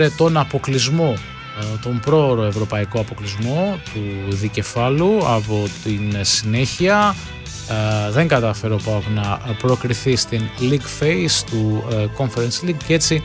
τον αποκλεισμό, τον πρόωρο ευρωπαϊκό αποκλεισμό του δικεφάλου από την συνέχεια. Δεν κατάφερε ο ΠΑΟΚ να προκριθεί στην League Phase του Conference League και έτσι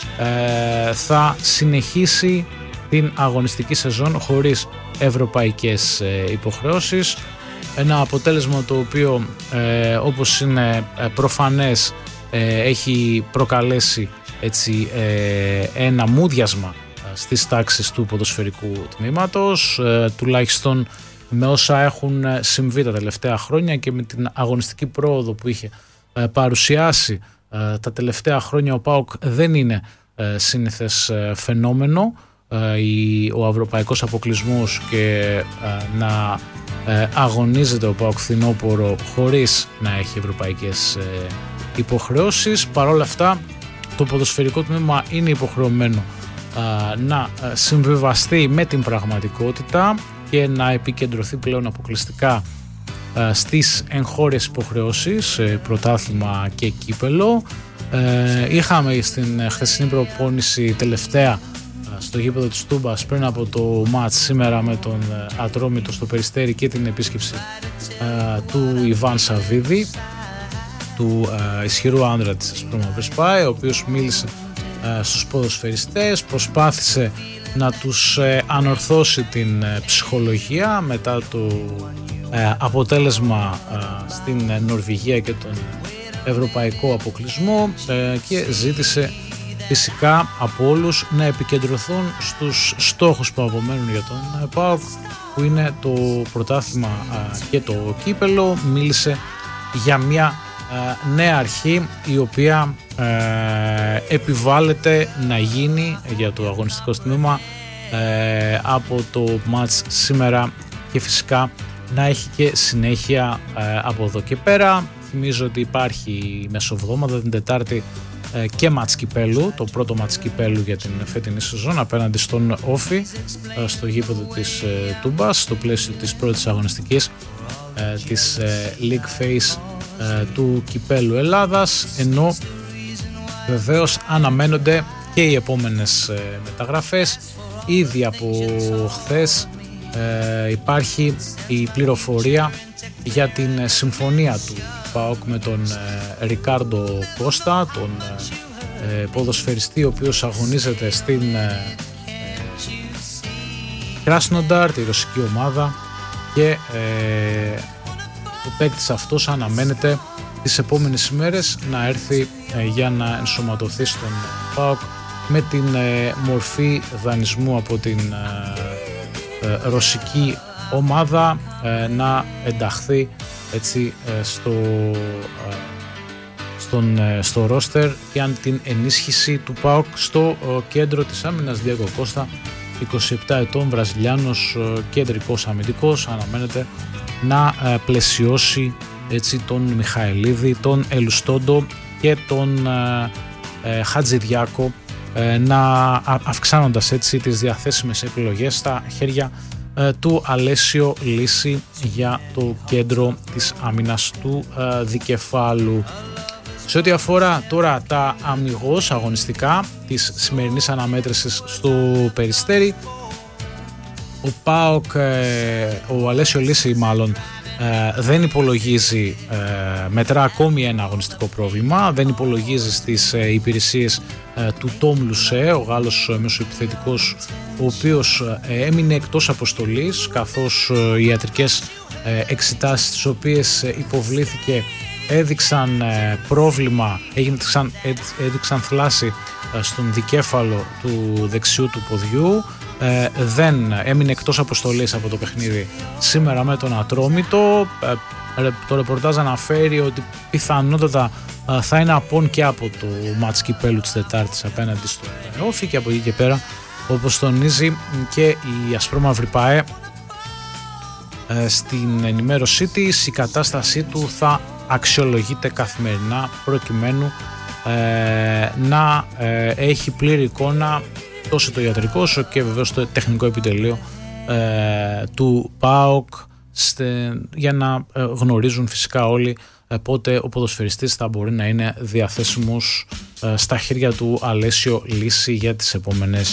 θα συνεχίσει την αγωνιστική σεζόν χωρίς ευρωπαϊκές υποχρεώσεις. Ένα αποτέλεσμα το οποίο όπως είναι προφανές έχει προκαλέσει έτσι, ένα μούδιασμα στις τάξεις του ποδοσφαιρικού τμήματος, τουλάχιστον με όσα έχουν συμβεί τα τελευταία χρόνια και με την αγωνιστική πρόοδο που είχε παρουσιάσει τα τελευταία χρόνια. Ο ΠΑΟΚ δεν είναι σύνηθες φαινόμενο ο ευρωπαϊκός αποκλεισμός και να αγωνίζεται ο ΠΑΟΚ φθινόπωρο χωρίς να έχει ευρωπαϊκές υποχρεώσεις. Παρ' όλα αυτά το ποδοσφαιρικό τμήμα είναι υποχρεωμένο να συμβιβαστεί με την πραγματικότητα και να επικεντρωθεί πλέον αποκλειστικά στις εγχώριες υποχρεώσεις, πρωτάθλημα και κύπελο. Είχαμε στην χθεσινή προπόνηση τελευταία στο γήπεδο της Τούμπας πριν από το μάτς σήμερα με τον Ατρόμητο στο Περιστέρι και την επίσκεψη του Ιβάν Σαββίδη, του ισχυρού άνδρα της Ασπρόμαυρης ΠΑΕ, ο οποίος μίλησε στους ποδοσφαιριστές, προσπάθησε να τους ανορθώσει την ψυχολογία μετά το αποτέλεσμα στην Νορβηγία και τον ευρωπαϊκό αποκλεισμό και ζήτησε φυσικά από όλους να επικεντρωθούν στους στόχους που απομένουν για τον ΠΑΟΚ, που είναι το πρωτάθλημα και το κύπελο. Μίλησε για μια νέα αρχή η οποία επιβάλλεται να γίνει για το αγωνιστικό τμήμα από το μάτς σήμερα και φυσικά να έχει και συνέχεια από εδώ και πέρα. Θυμίζω ότι υπάρχει μεσοβδόμαδα την Τετάρτη και μάτς κυπέλου, το πρώτο μάτς κυπέλου για την φετινή σεζόν απέναντι στον Όφη στο γήπεδο της Τούμπας στο πλαίσιο της πρώτης αγωνιστικής της League Phase του κυπέλου Ελλάδας, ενώ βεβαίως αναμένονται και οι επόμενες μεταγραφές. Ήδη από χθες υπάρχει η πληροφορία για την συμφωνία του ΠΑΟΚ με τον Ρικάρντο Κώστα, τον ποδοσφαιριστή ο οποίος αγωνίζεται στην Κράσνονταρ, τη ρωσική ομάδα, και ο παίκτης αυτός αναμένεται τις επόμενες ημέρες να έρθει για να ενσωματωθεί στον ΠΑΟΚ με την μορφή δανεισμού από την ρωσική ομάδα, να ενταχθεί έτσι στο ρόστερ και αν την ενίσχυση του ΠΑΟΚ στο κέντρο της άμυνας. Διέγκο Κώστα, 27 ετών, Βραζιλιάνος κεντρικός αμυντικός, αναμένεται να πλαισιώσει έτσι τον Μιχαηλίδη, τον Ελουστόντο και τον Χατζηδιάκο, να αυξάνοντας έτσι τις διαθέσιμες επιλογές στα χέρια του Αλέσιο Λύση για το κέντρο της άμυνας του δικεφάλου. Σε ό,τι αφορά τώρα τα αμιγώς αγωνιστικά της σημερινής αναμέτρησης στο Περιστέρι, ο ΠΑΟΚ, ο Αλέσιο Λύση μάλλον, δεν υπολογίζει, μετρά ακόμη ένα αγωνιστικό πρόβλημα, δεν υπολογίζει στις υπηρεσίες του Τόμ Λουσέ, ο Γάλλος μεσοεπιθετικός, ο οποίος έμεινε εκτός αποστολής, καθώς οι ιατρικές εξετάσεις τις οποίες υποβλήθηκε έδειξαν πρόβλημα, έδειξαν θλάση στον δικέφαλο του δεξιού του ποδιού. Δεν έμεινε εκτός αποστολής από το παιχνίδι σήμερα με τον Ατρόμητο. Το ρεπορτάζ αναφέρει ότι πιθανότατα θα είναι απόν και από το μάτς κυπέλου της Τετάρτης απέναντι στο Όφη, και από εκεί και πέρα, όπως τονίζει και η Ασπρόμαυρη ΠΑΕ στην ενημέρωσή της, η κατάστασή του θα αξιολογείται καθημερινά προκειμένου να έχει πλήρη εικόνα τόσο το ιατρικό όσο και βεβαίως το τεχνικό επιτελείο του ΠΑΟΚ, για να γνωρίζουν φυσικά όλοι πότε ο ποδοσφαιριστής θα μπορεί να είναι διαθέσιμος στα χέρια του Αλέσιο Λύση για τις επόμενες